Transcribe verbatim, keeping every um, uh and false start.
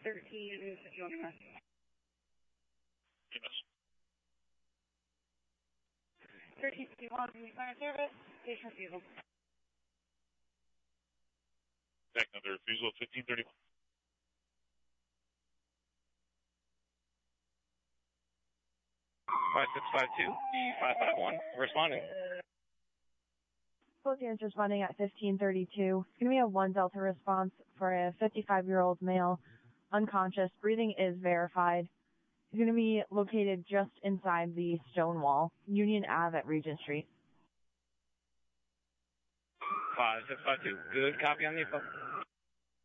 thirteen fifty-one. Yes. thirteen fifty-one, fire service, station refusal. Back another refusal of fifteen thirty-one. five six five two, five five one, responding. Both units responding at fifteen thirty-two. It's going to be a one Delta response for a fifty-five-year-old male, unconscious. Breathing is verified. He's going to be located just inside the stone wall, Union Avenue at Regent Street. five six five two, good copy on the info.